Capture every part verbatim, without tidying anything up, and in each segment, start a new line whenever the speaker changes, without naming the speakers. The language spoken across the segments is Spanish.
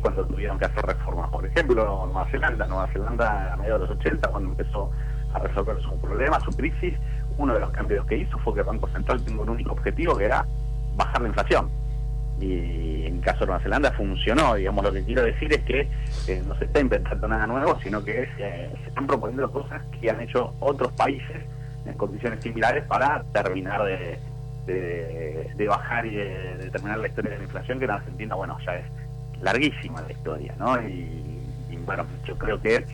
cuando tuvieron que hacer reformas. Por ejemplo, Nueva Zelanda, Nueva Zelanda a mediados de los ochenta, cuando empezó a resolver su problema, su crisis, uno de los cambios que hizo fue que el Banco Central tuvo un único objetivo, que era bajar la inflación. Y en el caso de Nueva Zelanda funcionó. Digamos, lo que quiero decir es que eh, no se está inventando nada nuevo, sino que eh, se están proponiendo cosas que han hecho otros países en condiciones similares para terminar de, de, de bajar y de, de terminar la historia de la inflación, que en Argentina, bueno, ya es larguísima la historia, ¿no? Y, y bueno, yo creo que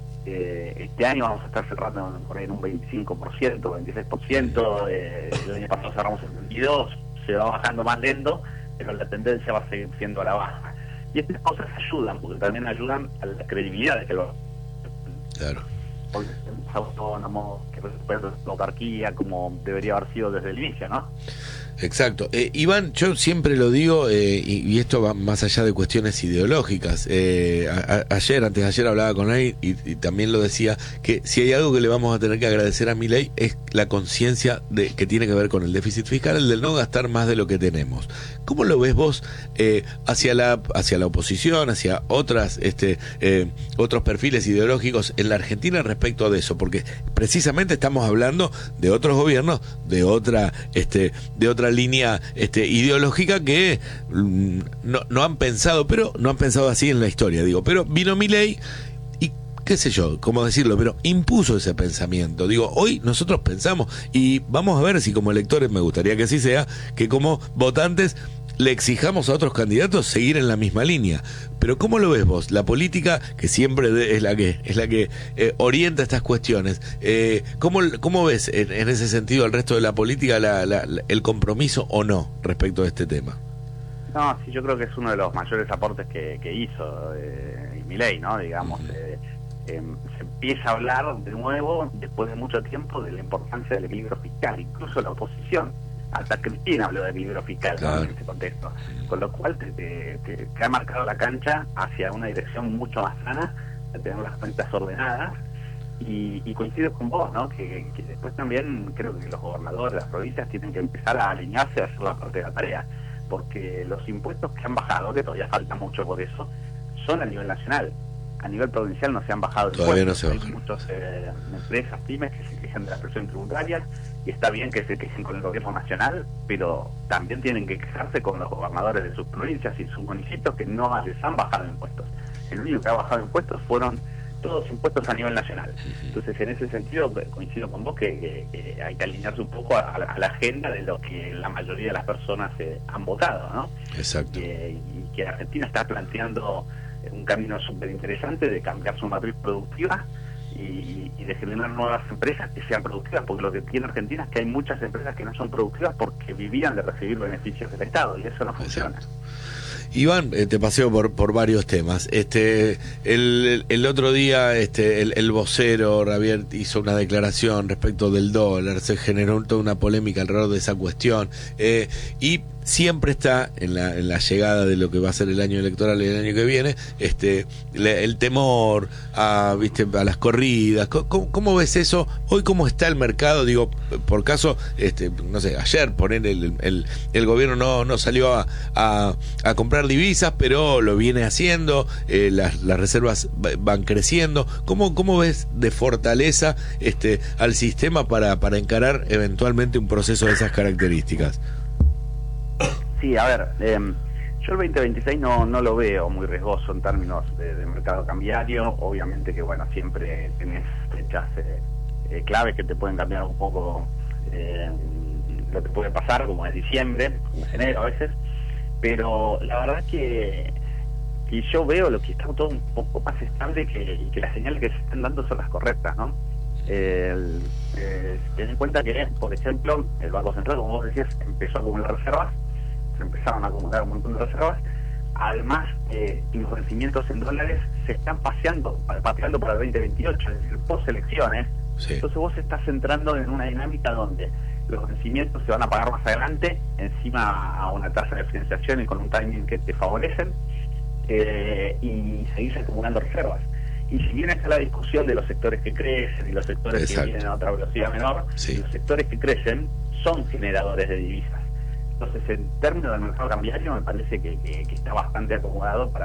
eh, este año vamos a estar cerrando por ahí en un veinticinco por ciento, veintiséis por ciento, eh, el año pasado cerramos en veintidós por ciento, se va bajando más lento, pero la tendencia va a seguir siendo a la baja. Y estas cosas ayudan, porque también ayudan a la credibilidad de que lo...
Claro.
Porque es autónomo, que recupera la autarquía como debería haber sido desde el inicio, ¿no?
Exacto. Eh, Iván, yo siempre lo digo, eh, y, y esto va más allá de cuestiones ideológicas. Eh, a, a, ayer, antes de ayer hablaba con él y, y también lo decía, que si hay algo que le vamos a tener que agradecer a Milei es la conciencia de que tiene que ver con el déficit fiscal, el de no gastar más de lo que tenemos. ¿Cómo lo ves vos eh, hacia la hacia la oposición, hacia otras este eh, otros perfiles ideológicos en la Argentina respecto de eso? Porque precisamente estamos hablando de otros gobiernos, de otra este de otra línea este ideológica que mm, no, no han pensado, pero no han pensado así en la historia, digo, pero vino Milei y qué sé yo, cómo decirlo, pero impuso ese pensamiento. Digo, hoy nosotros pensamos, y vamos a ver si como electores, me gustaría que así sea, que como votantes le exijamos a otros candidatos seguir en la misma línea. Pero ¿cómo lo ves vos? La política, que siempre de, es la que es la que eh, orienta estas cuestiones, eh, ¿cómo, ¿cómo ves en, en ese sentido el resto de la política, la, la, la, el compromiso o no respecto a este tema?
No, sí, yo creo que es uno de los mayores aportes que, que hizo eh, Milei, ¿no? Digamos, uh-huh. eh, eh, se empieza a hablar de nuevo, después de mucho tiempo, de la importancia del equilibrio fiscal. Incluso la oposición, hasta Cristina habló de equilibrio fiscal, claro, ¿no? En ese contexto, con lo cual te, te, te, te ha marcado la cancha hacia una dirección mucho más sana, de tener las cuentas ordenadas, y, y coincido con vos, ¿no? Que, que después también creo que los gobernadores de las provincias tienen que empezar a alinearse a hacer la parte de la tarea, porque los impuestos que han bajado, que todavía falta mucho por eso, son a nivel nacional. A nivel provincial no se han bajado
todavía
impuestos.
No se
Hay muchas eh, empresas, pymes, que se quejan de la presión tributaria, y está bien que se quejen con el gobierno nacional, pero también tienen que quejarse con los gobernadores de sus provincias y sus municipios que no les han bajado impuestos. El único que ha bajado impuestos fueron todos impuestos a nivel nacional. Entonces, en ese sentido, coincido con vos que, que, que hay que alinearse un poco a, a la agenda de lo que la mayoría de las personas eh, han votado, ¿no?
Exacto.
Eh, y que Argentina está planteando un camino súper interesante de cambiar su matriz productiva y, y de generar nuevas empresas que sean productivas, porque lo que tiene Argentina es que hay muchas empresas que no son productivas porque vivían de recibir beneficios del Estado, y eso no funciona.
Exacto. Iván, eh, te paseo por por varios temas. Este, el, el, el otro día, este, el, el vocero Javier hizo una declaración respecto del dólar, se generó toda una polémica alrededor de esa cuestión, eh, y siempre está en la, en la llegada de lo que va a ser el año electoral y el año que viene, este, le, el temor a, viste, a las corridas. ¿Cómo, ¿Cómo ves eso? Hoy, ¿cómo está el mercado? Digo, por caso, este, no sé, ayer poner el, el, el gobierno no, no salió a, a, a comprar divisas, pero lo viene haciendo, eh, las, las reservas van creciendo. ¿Cómo, cómo ves de fortaleza este, al sistema para, para encarar eventualmente un proceso de esas características?
Sí, a ver, eh, yo el veinte veintiséis no, no lo veo muy riesgoso en términos de, de mercado cambiario. Obviamente que, bueno, siempre tenés fechas eh, eh, claves que te pueden cambiar un poco eh, lo que puede pasar, como es diciembre, como es enero a veces, pero la verdad que, que yo veo lo que está todo un poco más estable que, y que las señales que se están dando son las correctas, ¿no? Eh, el, eh, ten en cuenta que, por ejemplo, el Banco Central, como vos decías, empezó a acumular reservas, se empezaron a acumular un montón de reservas. Además, eh, los vencimientos en dólares se están paseando, pateando para el veinte veintiocho, es decir, post elecciones. Sí. Entonces vos estás entrando en una dinámica donde los vencimientos se van a pagar más adelante, encima a una tasa de financiación y con un timing que te favorecen, eh, y seguís acumulando reservas. Y si bien está la discusión de los sectores que crecen y los sectores Exacto. que vienen a otra velocidad menor, sí. los sectores que crecen son generadores de divisas. Entonces, en términos del mercado cambiario, me parece que, que, que está bastante acomodado para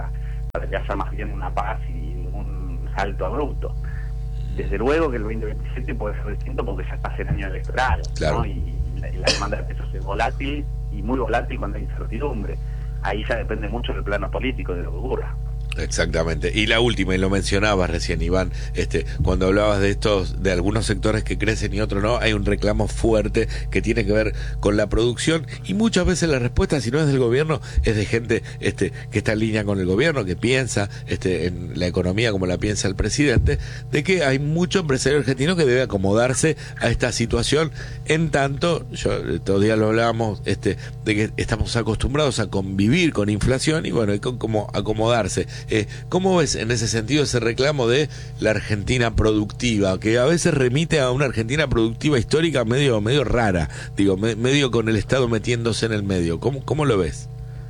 para que haya más bien una paz y un salto abrupto. Desde luego que el veinte veintisiete puede ser distinto porque ya está en año electoral,
claro.
¿no? y, la, y la demanda de pesos es volátil y muy volátil cuando hay incertidumbre. Ahí ya depende mucho del plano político de lo que ocurra.
Exactamente. Y la última, y lo mencionabas recién, Iván, este, cuando hablabas de estos, de algunos sectores que crecen y otros no, hay un reclamo fuerte que tiene que ver con la producción, y muchas veces la respuesta, si no es del gobierno, es de gente este, que está en línea con el gobierno, que piensa este, en la economía como la piensa el presidente, de que hay mucho empresario argentino que debe acomodarse a esta situación, en tanto, yo todavía lo hablábamos, este, de que estamos acostumbrados a convivir con inflación, y bueno, hay que como acomodarse. Eh, ¿Cómo ves en ese sentido ese reclamo de la Argentina productiva, que a veces remite a una Argentina productiva histórica medio medio rara, digo, me, medio con el Estado metiéndose en el medio? ¿Cómo, cómo lo ves?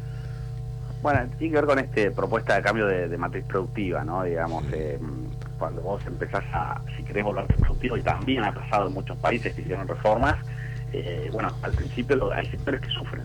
Bueno, tiene que ver con esta propuesta de cambio de, de matriz productiva, ¿no? Digamos, eh, cuando vos empezás a, si querés volverte productivo, y también ha pasado en muchos países que hicieron reformas, eh, bueno, al principio lo, hay sectores que sufren.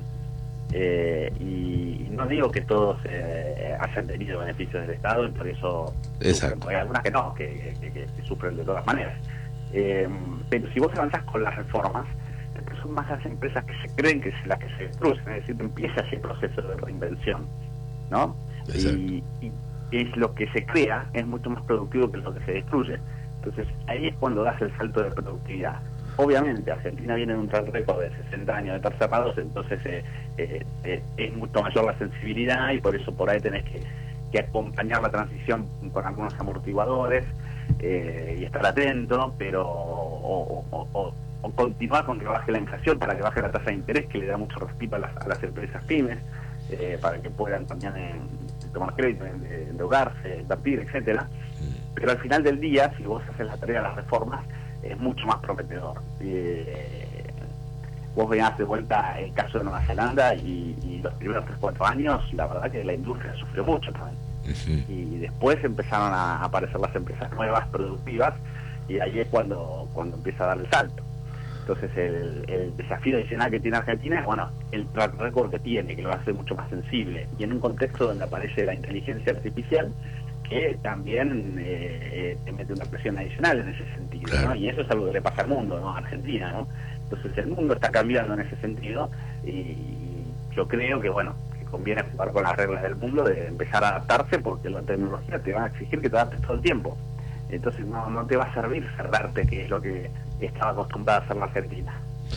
Eh, y no digo que todos eh, hayan tenido beneficios del Estado y por eso sufren, porque hay algunas que no, que, que, que, que sufren de todas maneras. Eh, pero si vos avanzás con las reformas, son más las empresas que se creen que son las que se destruyen, es decir, empieza ese proceso de reinvención, ¿no? Y, y es lo que se crea, es mucho más productivo que lo que se destruye. Entonces ahí es cuando das el salto de productividad. Obviamente Argentina viene de un track record de sesenta años de estar cerrados, entonces eh, eh, eh, es mucho mayor la sensibilidad, y por eso por ahí tenés que, que acompañar la transición con algunos amortiguadores eh, y estar atento, pero o, o, o, o continuar con que baje la inflación para que baje la tasa de interés, que le da mucho respiro a las, a las empresas pymes, eh, para que puedan también eh, tomar crédito, endeudarse, invertir, etcétera. Pero al final del día, si vos haces la tarea de las reformas, es mucho más prometedor. Eh, vos veías de vuelta el caso de Nueva Zelanda y, y los primeros tres cuatro años, la verdad que la industria sufrió mucho también. Uh-huh. Y después empezaron a aparecer las empresas nuevas, productivas, y ahí es cuando, cuando empieza a dar el salto. Entonces el, el desafío adicional que tiene Argentina es, bueno, el track record que tiene, que lo hace mucho más sensible, y en un contexto donde aparece la inteligencia artificial, que también eh, te mete una presión adicional en ese sentido, claro. ¿no? Y eso es algo que le pasa al mundo, ¿no? A Argentina, ¿no? Entonces el mundo está cambiando en ese sentido, y yo creo que, bueno, que conviene jugar con las reglas del mundo, de empezar a adaptarse, porque la tecnología te va a exigir que te adaptes todo el tiempo. Entonces no, no te va a servir cerrarte, que es lo que estaba acostumbrada a hacer la Argentina.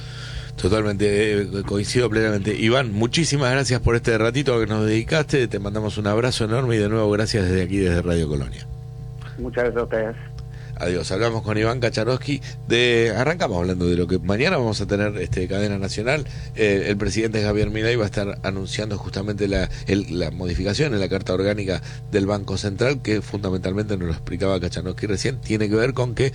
Totalmente, eh, coincido plenamente. Iván, muchísimas gracias por este ratito que nos dedicaste, te mandamos un abrazo enorme, y de nuevo gracias desde aquí, desde Radio Colonia.
Muchas gracias a ustedes.
Adiós. Hablamos con Iván Kacharovsky. De, arrancamos hablando de lo que mañana vamos a tener este cadena nacional. Eh, el presidente Javier Milei va a estar anunciando justamente la, el, la modificación en la Carta Orgánica del Banco Central, que fundamentalmente, nos lo explicaba Kacharovsky recién, tiene que ver con que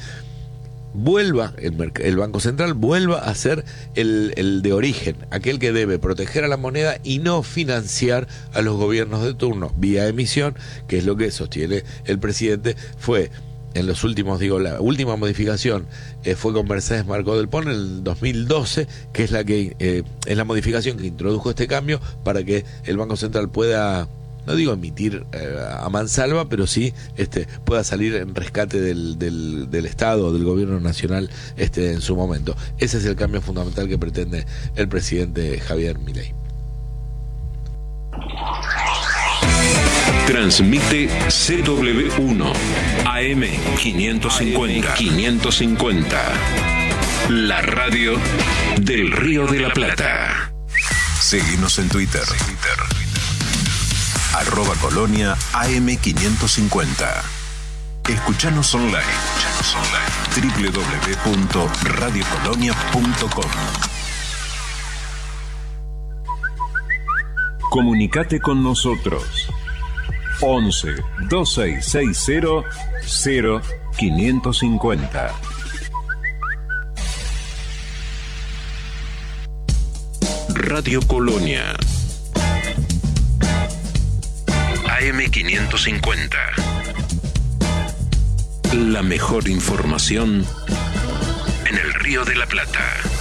vuelva el, el Banco Central vuelva a ser el, el de origen, aquel que debe proteger a la moneda y no financiar a los gobiernos de turno vía emisión, que es lo que sostiene el presidente. Fue en los últimos, digo, la última modificación eh, fue con Mercedes Marcó del Pon en el dos mil doce, que es la que eh, es la modificación que introdujo este cambio para que el Banco Central pueda, no digo emitir eh, a mansalva, pero sí este pueda salir en rescate del, del, del Estado, del gobierno nacional este en su momento. Ese es el cambio fundamental que pretende el presidente Javier Milei.
Transmite C W uno A M quinientos cincuenta. quinientos cincuenta. La radio del Río de la Plata. Seguinos en Twitter. Arroba Colonia A M quinientos cincuenta. Escuchanos online. doble u doble u doble u punto radio colonia punto com. Comunicate con nosotros. once, dos seis seis cero, cero quinientos cincuenta. Radio Colonia A M quinientos cincuenta. La mejor información en el Río de la Plata.